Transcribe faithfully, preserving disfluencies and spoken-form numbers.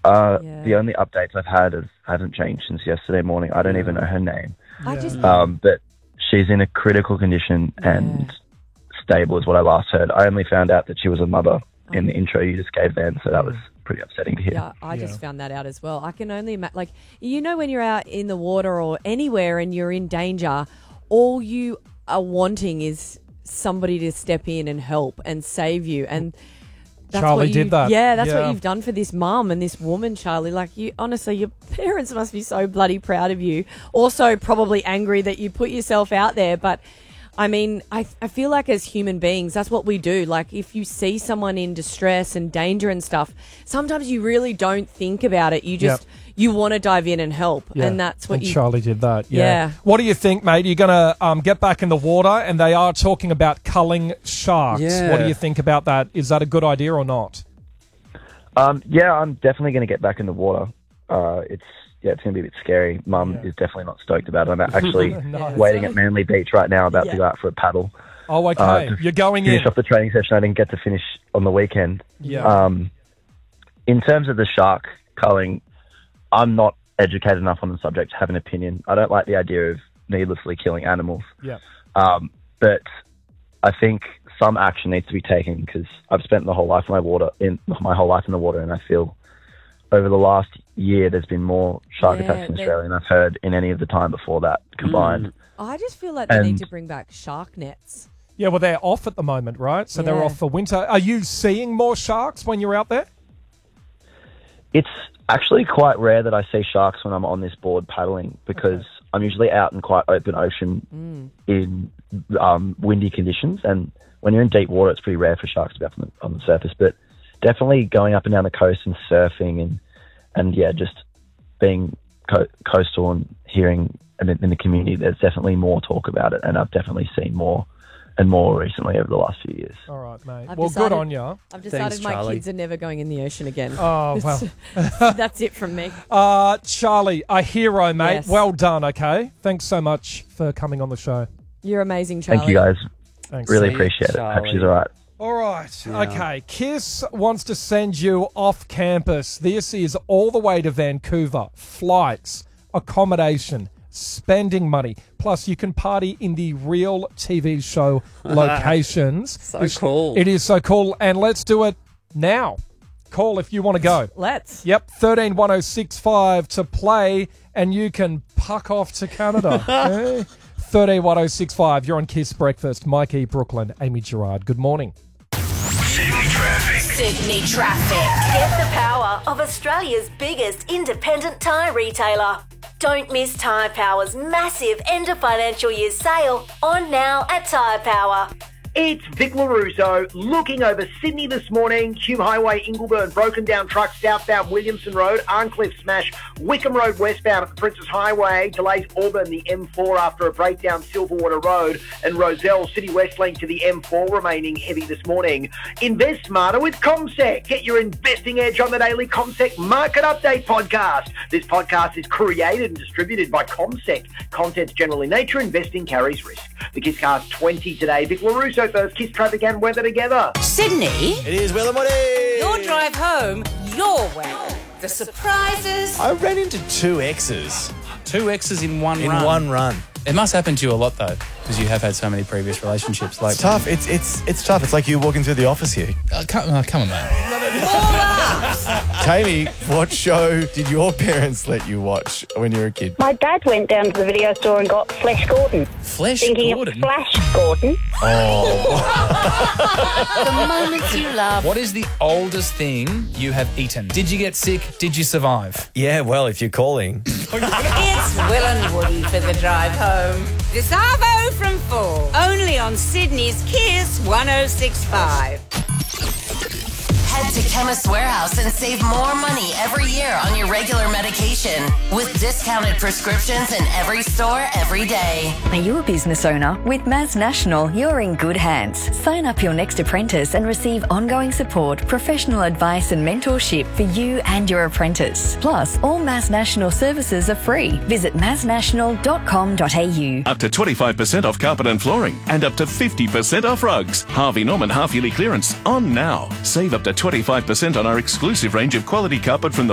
Uh, Yeah. The only updates I've had is, haven't changed since yesterday morning. I don't even know her name. I just Um, but she's in a critical condition and stable is what I last heard. I only found out that she was a mother in the intro you just gave then, so that was pretty upsetting to hear. Yeah, I Yeah. just found that out as well. I can only imagine, like, you know, when you're out in the water or anywhere and you're in danger, all you are wanting is somebody to step in and help and save you. And that's Charlie what you, did that. Yeah, that's Yeah. what you've done for this mum and this woman, Charlie. Like, you, honestly, your parents must be so bloody proud of you. Also, probably angry that you put yourself out there, but. I mean, I, I feel like as human beings, that's what we do. Like, if you see someone in distress and danger and stuff, sometimes you really don't think about it. You just, Yep. you want to dive in and help. Yeah. And that's what and you... Charlie did that. Yeah. Yeah. What do you think, mate? Are you going to um, get back in the water? And they are talking about culling sharks. Yeah. What do you think about that? Is that a good idea or not? Um, yeah, I'm definitely going to get back in the water. Uh, it's yeah, it's going to be a bit scary. Mum Yeah. is definitely not stoked about it. I'm actually Nice. waiting at Manly Beach right now, about Yeah. to go out for a paddle. Oh, okay. Uh, to You're going finish in. off the training session I didn't get to finish on the weekend. Yeah. Um, in terms of the shark culling, I'm not educated enough on the subject to have an opinion. I don't like the idea of needlessly killing animals. yeah. Um, but I think some action needs to be taken because I've spent the whole life in my water in my whole life in the water, and I feel over the last year there's been more shark Yeah, attacks in they- Australia than I've heard in any of the time before that combined. I just feel like they And- need to bring back shark nets. Yeah, well, they're off at the moment, right? So they're Yeah. off for winter. Are you seeing more sharks when you're out there? It's actually quite rare that I see sharks when I'm on this board paddling because I'm usually out in quite open ocean in um, windy conditions, and when you're in deep water, it's pretty rare for sharks to be up on the, on the surface. But definitely going up and down the coast and surfing and and yeah, just being co- coastal and hearing in, in the community, there's definitely more talk about it, and I've definitely seen more and more recently over the last few years. All right, mate. I've well, decided- good on you. I've decided Thanks, my Charlie. kids are never going in the ocean again. Oh, well. That's it from me. Uh, Charlie, a hero, mate. Yes. Well done, okay? Thanks so much for coming on the show. You're amazing, Charlie. Thank you guys. Thanks. Really See you, appreciate it. Hope Charlie. she's all right. All right. Okay. KISS wants to send you off campus. This is all the way to Vancouver. Flights, accommodation, spending money. Plus, you can party in the real T V show locations. So Which- cool. It is so cool. And let's do it now. Call if you want to go. Let's. Yep, thirteen one oh six five to play, and you can puck off to Canada. Eh? thirteen one oh six five, you're on KISS Breakfast. Mikey, Brooklyn, Amy Gerard. Good morning. Sydney traffic. Sydney traffic. Get the power of Australia's biggest independent tyre retailer. Don't miss Tyre Power's massive end of financial year sale on now at Tyre Power. It's Vic LaRusso looking over Sydney this morning. Hume Highway, Ingleburn, broken down truck southbound Williamson Road, Arncliffe smash, Wickham Road westbound at the Princess Highway, delays Auburn the M four after a breakdown Silverwater Road, and Roselle City West link to the M four remaining heavy this morning. Invest smarter with CommSec. Get your investing edge on the daily CommSec Market Update podcast. This podcast is created and distributed by CommSec. Content's general in nature, investing carries risk. The KISScast twenty today. Vic LaRusso first, KISS traffic and weather together. Sydney, It is Will and Woody. your drive home, your way. The surprises. I ran into two exes Two exes in one in run. one run. It must happen to you a lot though, because you have had so many previous relationships. Like It's tough. It's it's it's tough. It's like you walking through the office here. Uh, come, uh, come on, man. Kaylee, what show did your parents let you watch when you were a kid? My dad went down to the video store and got Flash Gordon. Flesh Thinking Gordon. of Flash Gordon. The moments you love. What is the oldest thing you have eaten? Did you get sick? Did you survive? Yeah, well, if you're calling. It's Will and Woody for the drive home. This Arvo from four. Only on Sydney's KISS one oh six point five. Head to Chemist Warehouse and save more money every year on your regular medication with discounted prescriptions in every store every day. Are you a business owner? With Maz National, you're in good hands. Sign up your next apprentice and receive ongoing support, professional advice and mentorship for you and your apprentice. Plus, all Maz National services are free. Visit maz national dot com dot a u. Up to twenty-five percent off carpet and flooring and up to fifty percent off rugs. Harvey Norman half-yearly clearance on now. Save up to twenty-five percent on our exclusive range of quality carpet from the